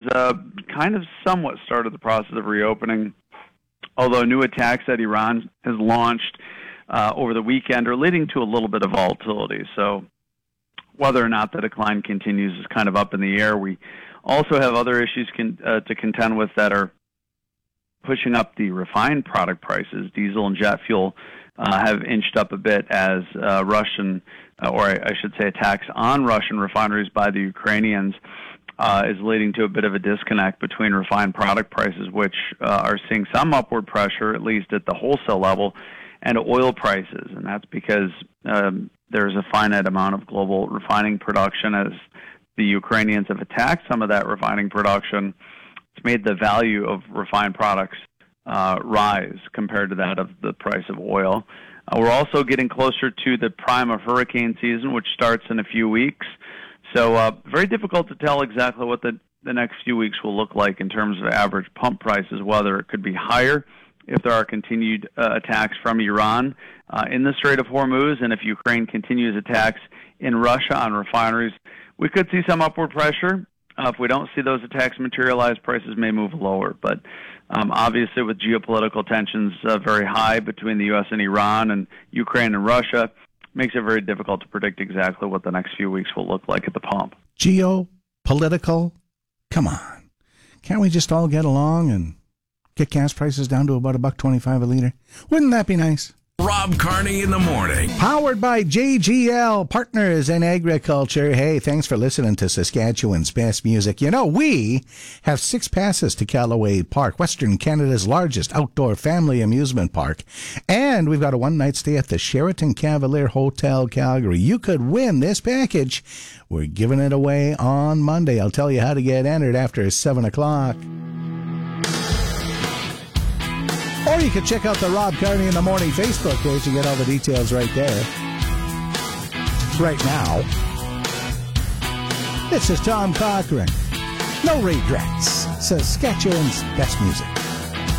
kind of somewhat started the process of reopening, although new attacks that Iran has launched over the weekend are leading to a little bit of volatility. So whether or not the decline continues is kind of up in the air. We also have other issues to contend with that are pushing up the refined product prices. Diesel and jet fuel have inched up a bit as Russian, or I should say attacks on Russian refineries by the Ukrainians is leading to a bit of a disconnect between refined product prices, which are seeing some upward pressure, at least at the wholesale level, and oil prices. And that's because there's a finite amount of global refining production. As the Ukrainians have attacked some of that refining production, it's made the value of refined products rise compared to that of the price of oil. We're also getting closer to the prime of hurricane season, which starts in a few weeks. So very difficult to tell exactly what the next few weeks will look like in terms of average pump prices, whether it could be higher if there are continued attacks from Iran in the Strait of Hormuz, and if Ukraine continues attacks in Russia on refineries, we could see some upward pressure. If we don't see those attacks materialize, prices may move lower. But obviously with geopolitical tensions very high between the U.S. and Iran and Ukraine and Russia, makes it very difficult to predict exactly what the next few weeks will look like at the pump. Geopolitical? Come on. Can't we just all get along and get gas prices down to about $1.25 a liter? Wouldn't that be nice? Rob Carney in the morning. Powered by JGL, Partners in Agriculture. Hey, thanks for listening to Saskatchewan's best music. You know, we have 6 passes to Callaway Park, Western Canada's largest outdoor family amusement park. And we've got a one-night stay at the Sheraton Cavalier Hotel, Calgary. You could win this package. We're giving it away on Monday. I'll tell you how to get entered after 7 o'clock. Or you can check out the Rob Carney in the Morning Facebook page and get all the details right there. Right now, this is Tom Cochrane. No regrets. Saskatchewan's best music.